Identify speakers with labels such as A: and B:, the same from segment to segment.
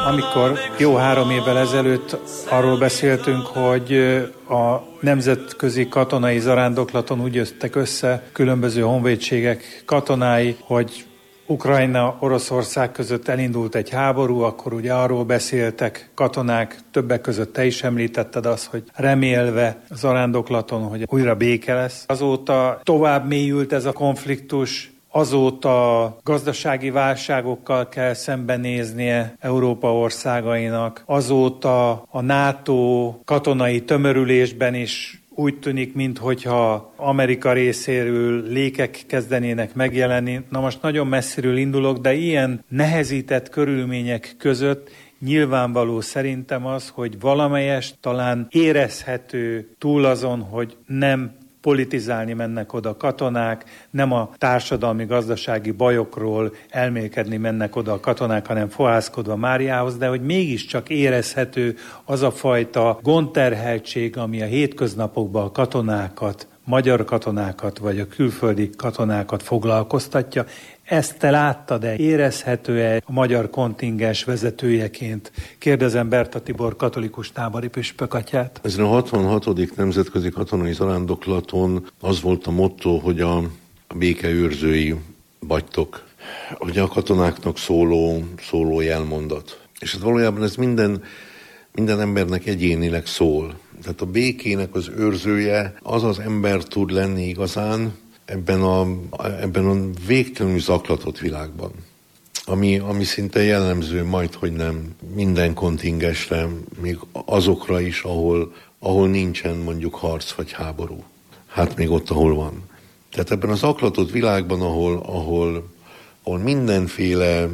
A: Amikor jó 3 évvel ezelőtt arról beszéltünk, hogy a nemzetközi katonai zarándoklaton úgy jöttek össze különböző honvédségek katonái, hogy Ukrajna, Oroszország között elindult egy háború, akkor ugye arról beszéltek katonák, többek között te is említetted azt, hogy remélve a zarándoklaton, hogy újra béke lesz. Azóta tovább mélyült ez a konfliktus, azóta gazdasági válságokkal kell szembenéznie Európa országainak, azóta a NATO katonai tömörülésben is úgy tűnik, minthogyha Amerika részéről lékek kezdenének megjelenni. Na most nagyon messziről indulok, de ilyen nehezített körülmények között nyilvánvaló szerintem az, hogy valamelyest talán érezhető túl azon, hogy nem politizálni mennek oda katonák, nem a társadalmi-gazdasági bajokról elmélkedni mennek oda a katonák, hanem fohászkodva Máriához, de hogy mégiscsak érezhető az a fajta gondterheltség, ami a hétköznapokban a katonákat, magyar katonákat vagy a külföldi katonákat foglalkoztatja. Ezt te láttad-e? Érezhető-e a magyar kontingens vezetőjeként? Kérdezem Berta Tibor katolikus tábori püspökatyát.
B: Ezen a 66. nemzetközi katonai zarándoklaton az volt a motto, hogy a békeőrzői vagytok, hogy a katonáknak szóló jelmondat. És hát valójában ez minden embernek egyénileg szól. Tehát a békének az őrzője az az ember tud lenni igazán, ebben a végtelenül zaklatott világban, ami szinte jellemző majdhogy nem minden kontingensre, még azokra is, ahol nincsen mondjuk harc vagy háború. Hát még ott, ahol van. Tehát ebben a zaklatott világban, ahol mindenféle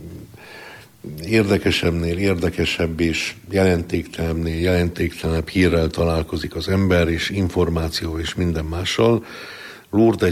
B: érdekesebbnél érdekesebb és jelentéktelebbnél jelentéktelenebb hírrel találkozik az ember, és információ és minden mással, Lourdes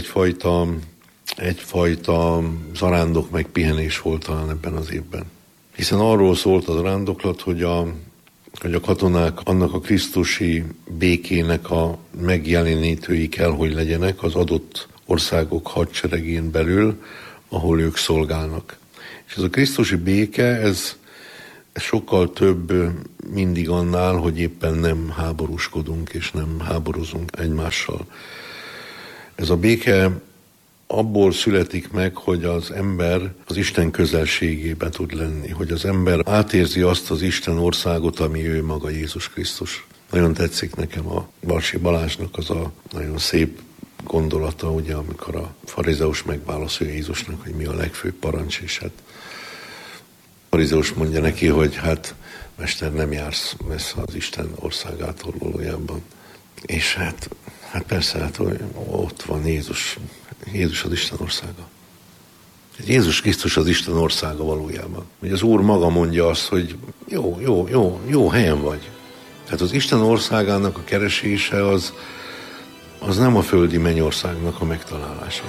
B: egyfajta zarándok megpihenés volt talán ebben az évben. Hiszen arról szólt a zarándoklat, hogy a katonák annak a krisztusi békének a megjelenítői kell, hogy legyenek az adott országok hadseregén belül, ahol ők szolgálnak. És ez a krisztusi béke, ez sokkal több mindig annál, hogy éppen nem háborúskodunk és nem háborúzunk egymással. Ez a béke abból születik meg, hogy az ember az Isten közelségébe tud lenni, hogy az ember átérzi azt az Isten országot, ami ő maga Jézus Krisztus. Nagyon tetszik nekem a Barsi Balázsnak az a nagyon szép gondolata, ugye, amikor a farizeus megválaszolja Jézusnak, hogy mi a legfőbb parancs, és hát a farizeus mondja neki, hogy hát mester, nem jársz messze az Isten országától valójában. És hát persze, hát ott van Jézus az Isten országa. Jézus Krisztus az Isten országa valójában. Hogy az Úr maga mondja azt, hogy jó helyen vagy. Tehát az Isten országának a keresése az nem a földi mennyországnak a megtalálása.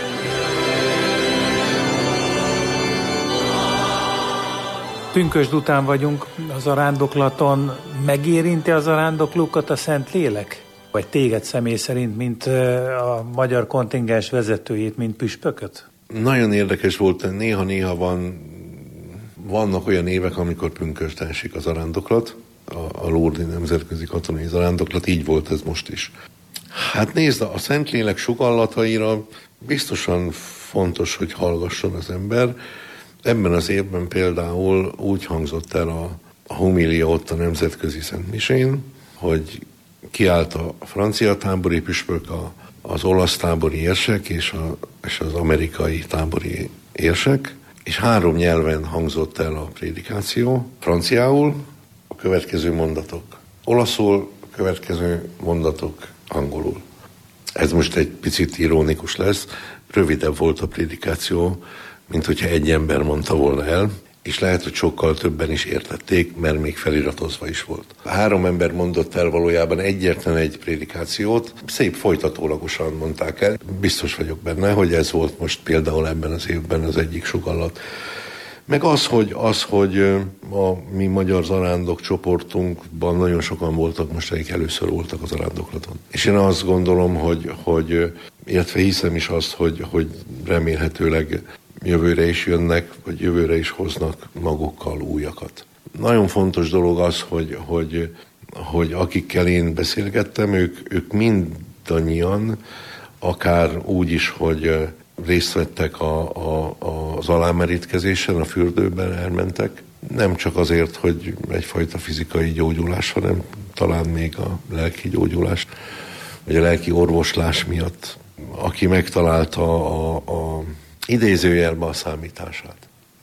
A: Pünkösd után vagyunk a zarándoklaton. Megérinti a zarándoklókat a Szentlélek? Vagy téged személy szerint, mint a magyar kontingens vezetőjét, mint püspököt?
B: Nagyon érdekes volt, néha vannak olyan évek, amikor pünkösdre esik a zarándoklat, a Lourdes nemzetközi katonai zarándoklat, így volt ez most is. Hát nézd, a Szentlélek sugallataira biztosan fontos, hogy hallgasson az ember. Ebben az évben például úgy hangzott el a homília ott a nemzetközi szentmisén, hogy kiállt a francia tábori püspök, az olasz tábori érsek és az amerikai tábori érsek, és 3 nyelven hangzott el a prédikáció. Franciául a következő mondatok, olaszul a következő mondatok angolul. Ez most egy picit ironikus lesz, rövidebb volt a prédikáció, mint hogyha egy ember mondta volna el, és lehet, hogy sokkal többen is értették, mert még feliratozva is volt. 3 ember mondott el valójában egyetlen egy prédikációt, szép folytatólagosan mondták el. Biztos vagyok benne, hogy ez volt most például ebben az évben az egyik sugallat. Meg az, hogy a mi magyar zarándok csoportunkban nagyon sokan voltak most, akik először voltak a zarándoklaton. És én azt gondolom, hogy illetve hiszem is azt, hogy remélhetőleg jövőre is jönnek, vagy jövőre is hoznak magukkal újakat. nagyon fontos dolog az, hogy akikkel én beszélgettem, ők mindannyian, akár úgy is, hogy részt vettek az alámerítkezésen, a fürdőben elmentek, nem csak azért, hogy egyfajta fizikai gyógyulás, hanem talán még a lelki gyógyulás, vagy a lelki orvoslás miatt, aki megtalálta a idézőjelbe a számítását.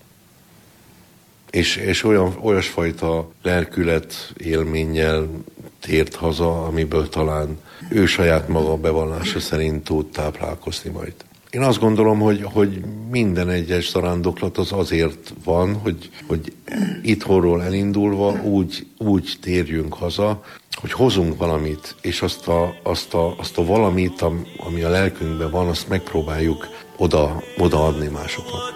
B: És olyasfajta lelkület élménnyel tért haza, amiből talán ő saját maga bevallása szerint tud táplálkozni majd. Én azt gondolom, hogy minden egyes zarándoklat az azért van, hogy itthonról elindulva úgy térjünk haza, hogy hozunk valamit, és azt a valamit, ami a lelkünkben van, azt megpróbáljuk odaadni másoknak.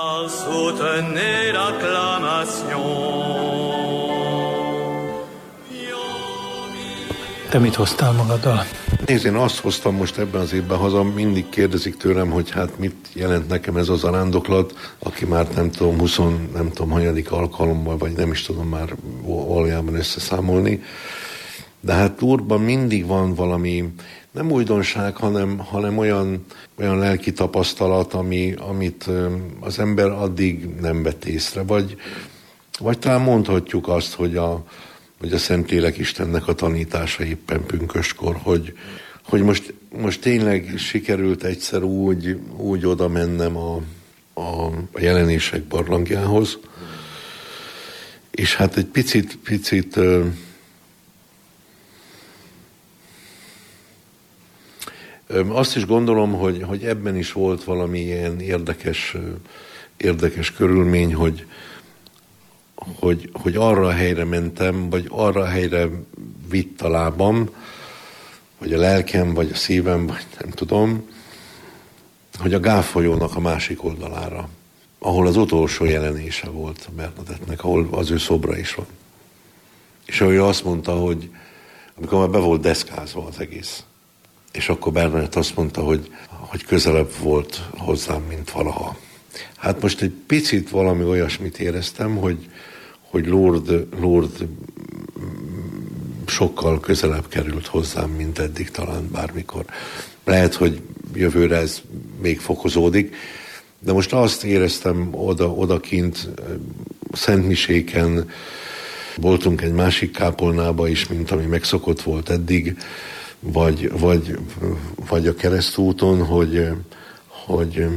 A: Te mit hoztál magaddal?
B: Nézd, én azt hoztam most ebben az évben haza, mindig kérdezik tőlem, hogy hát mit jelent nekem ez a zarándoklat, aki már nem tudom, hanyadik alkalommal, vagy nem is tudom már valójában összeszámolni. De hát Lourdesban mindig van valami, nem újdonság, hanem olyan lelki tapasztalat, amit az ember addig nem vett észre. Vagy talán mondhatjuk azt, hogy a Szentlélek Istennek a tanítása éppen pünköstkor, hogy most tényleg sikerült egyszer úgy oda mennem a jelenések barlangjához, és hát egy picit azt is gondolom, hogy ebben is volt valami ilyen érdekes körülmény, hogy arra a helyre mentem, vagy arra a helyre vitt a lábam, vagy a lelkem, vagy a szívem, vagy nem tudom, hogy a Gáv folyónak a másik oldalára, ahol az utolsó jelenése volt Bernadettnek, ahol az ő szobra is van. És ő azt mondta, hogy amikor már be volt deszkázva az egész, és akkor Bernadett azt mondta, hogy közelebb volt hozzám, mint valaha. Hát most egy picit valami olyasmit éreztem, hogy Lourdes sokkal közelebb került hozzám, mint eddig talán bármikor. Lehet, hogy jövőre ez még fokozódik, de most azt éreztem odakint, Szentmiséken, voltunk egy másik kápolnába is, mint ami megszokott volt eddig, vagy a keresztúton, hogy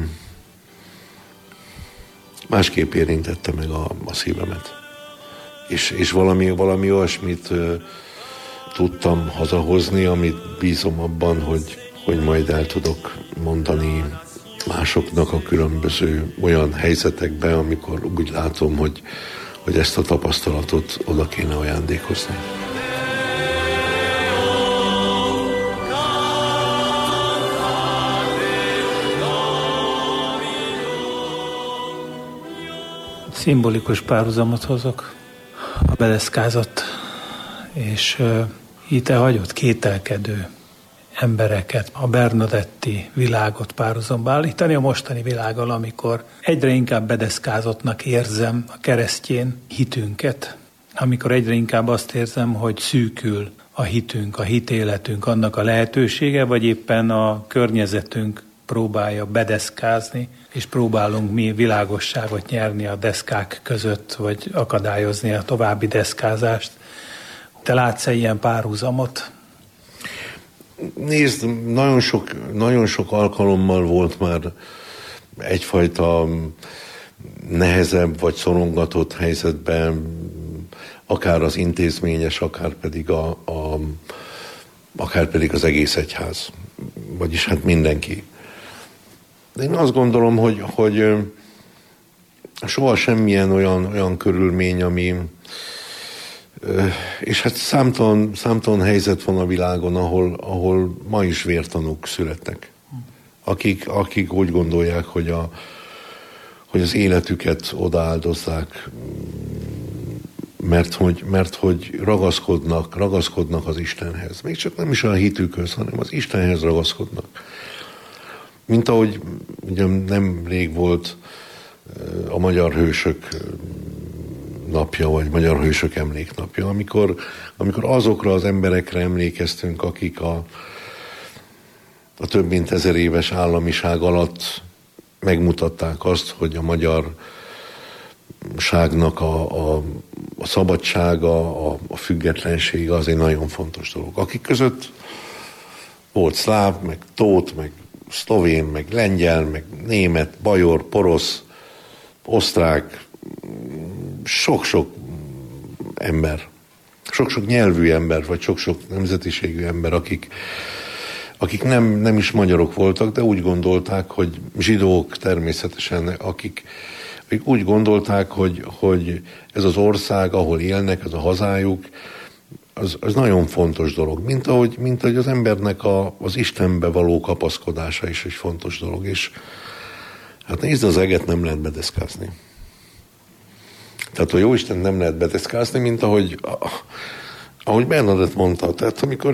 B: másképp érintette meg a szívemet. És valami olyasmit tudtam hazahozni, amit bízom abban, hogy majd el tudok mondani másoknak a különböző olyan helyzetekben, amikor úgy látom, hogy ezt a tapasztalatot oda kéne ajándékozni.
A: Szimbolikus párhuzamot hozok. A bedeszkázott és hite hagyott kételkedő embereket, a bernadetti világot párhuzamba állítani a mostani világgal, amikor egyre inkább bedeszkázottnak érzem a keresztjén hitünket, amikor egyre inkább azt érzem, hogy szűkül a hitünk, a hitéletünk, annak a lehetősége, vagy éppen a környezetünk próbálja bedeszkázni, és próbálunk mi világosságot nyerni a deszkák között, vagy akadályozni a további deszkázást. Te látsz-e ilyen párhuzamot?
B: Nézd, nagyon sok alkalommal volt már egyfajta nehezebb vagy szorongatott helyzetben, akár az intézményes, akár pedig az egész egyház. Vagyis hát mindenki. De én azt gondolom, hogy soha semmilyen olyan körülmény, ami... És hát számtalan helyzet van a világon, ahol ma is vértanúk születnek. Akik úgy gondolják, hogy az életüket odaáldozzák, mert hogy ragaszkodnak az Istenhez. Még csak nem is a hitükhöz, hanem az Istenhez ragaszkodnak. Mint ahogy ugye nemrég volt a magyar hősök napja, vagy Magyar Hősök emléknapja, amikor azokra az emberekre emlékeztünk, akik a több mint 1000 éves államiság alatt megmutatták azt, hogy a magyarságnak a szabadsága, a függetlensége az egy nagyon fontos dolog. Akik között volt szláv, meg tót, meg szlovén, meg lengyel, meg német, bajor, porosz, osztrák, sok-sok ember, sok-sok nyelvű ember, vagy sok-sok nemzetiségű ember, akik nem is magyarok voltak, de úgy gondolták, hogy zsidók természetesen, akik úgy gondolták, hogy ez az ország, ahol élnek, ez a hazájuk, az nagyon fontos dolog. Mint ahogy az embernek az Istenbe való kapaszkodása is egy fontos dolog. És hát nézd, az eget nem lehet bedeszkázni. Tehát a Jóisten nem lehet bedeszkázni, mint ahogy Bernadett mondta. Tehát amikor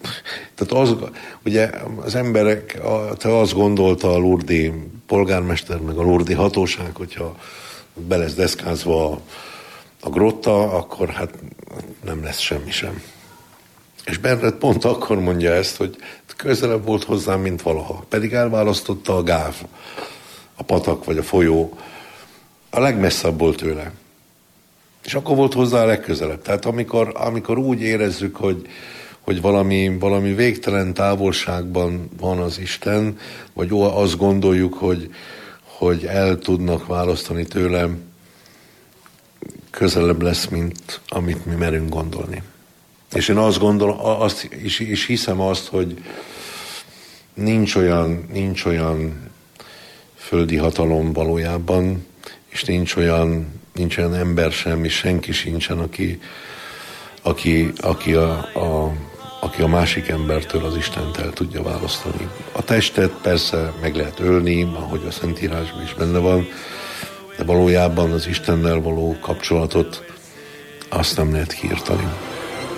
B: ugye az emberek, te azt gondolta a lurdi polgármester, meg a lurdi hatóság, hogyha be lesz deszkázva a grotta, akkor hát nem lesz semmi sem. És Bernadett pont akkor mondja ezt, hogy közelebb volt hozzám, mint valaha. Pedig elválasztotta a gáv, a patak vagy a folyó. A legmesszebb volt tőle. És akkor volt hozzá a legközelebb. Tehát amikor úgy érezzük, hogy valami végtelen távolságban van az Isten, vagy azt gondoljuk, hogy el tudnak választani tőlem, közelebb lesz, mint amit mi merünk gondolni. És én azt gondolom, és hiszem azt, hogy nincs olyan földi hatalom valójában, és nincs olyan ember sem, és senki sincsen, aki a másik embertől az Istent el tudja választani. A testet persze meg lehet ölni, ahogy a Szentírásban is benne van, de valójában az Istennel való kapcsolatot azt nem lehet kiirtani.